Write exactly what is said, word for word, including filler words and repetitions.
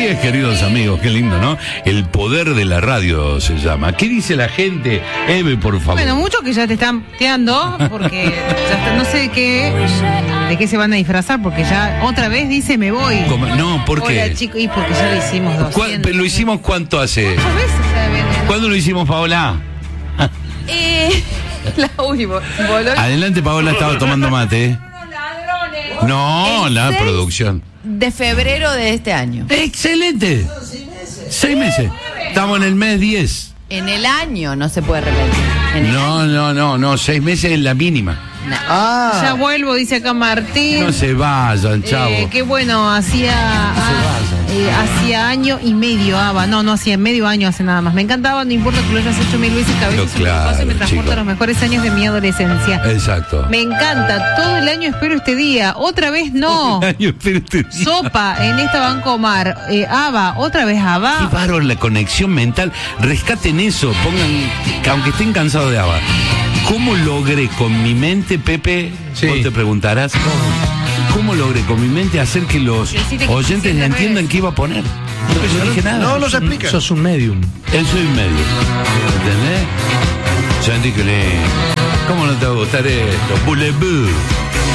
Así es, queridos amigos, qué lindo, ¿no? El poder de la radio se llama. ¿Qué dice la gente? Eve, por favor. Bueno, muchos que ya te están teando, porque ya está, no sé de qué, de qué se van a disfrazar, porque ya otra vez dice me voy. ¿Cómo? No, ¿por qué? Hola, chicos, y porque ya lo hicimos doscientos. ¿Lo hicimos cuánto hace? Muchas veces ya viene, ¿no? ¿Cuándo lo hicimos, Paola? Eh, la uy, voló. Adelante, Paola, estaba tomando mate. ¿eh? No, El la seis producción. De febrero de este año. ¡Excelente! Seis meses. Estamos en el mes diez. En el año no se puede repetir. En el No, año. no, no, no. Seis meses es la mínima. No. Ah, Ya vuelvo, dice acá Martín. No se vayan, chavo. Eh, qué bueno, hacía ah, eh, hacía año y medio, Ava. No, no hacía medio año hace nada más. Me encantaba, no importa que lo hayas hecho mil veces, que a veces No, claro, un paso y me transporta chico. a los mejores años de mi adolescencia. Exacto. Me encanta, todo el año espero este día. Otra vez no. Año, espérate. Sopa en esta Banco Mar. Eh, Ava, otra vez Qué Ava. bárbaro la conexión mental. Rescaten eso. Pongan, que aunque estén cansados de Ava. ¿Cómo logré con mi mente, Pepe? Sí. Vos te preguntarás. ¿Cómo, ¿Cómo logré con mi mente hacer que los Decite que oyentes quisiste entiendan ver. qué iba a poner? Yo no dije nada. no nos explica. Sos un medium. Él soy medio. ¿Entendés? Sandy, ¿cómo no te va a gustar esto? Boulevard.